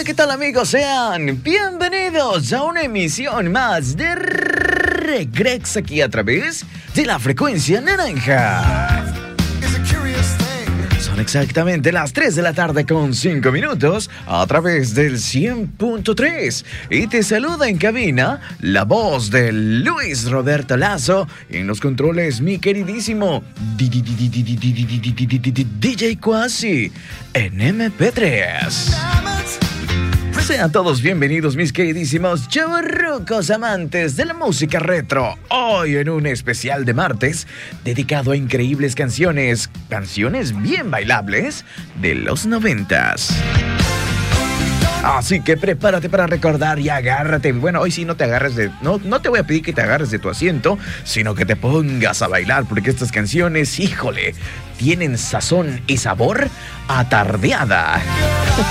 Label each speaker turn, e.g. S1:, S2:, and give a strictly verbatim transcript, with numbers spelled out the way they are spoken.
S1: ¿qué tal, amigos? Sean bienvenidos a una emisión más de Regrex aquí a través de la frecuencia naranja. Son exactamente las tres de la tarde con cinco minutos a través del cien punto tres. Y te saluda en cabina la voz de Luis Roberto Lazo. Y en los controles, mi queridísimo D J Quasi en M P tres. Sean todos bienvenidos, mis queridísimos chavorrucos amantes de la música retro. Hoy en un especial de martes dedicado a increíbles canciones, canciones bien bailables de los noventas. Así que prepárate para recordar y agárrate. Bueno, hoy sí no te agarres de... No, no te voy a pedir que te agarres de tu asiento, sino que te pongas a bailar, porque estas canciones, híjole, tienen sazón y sabor a tardeada.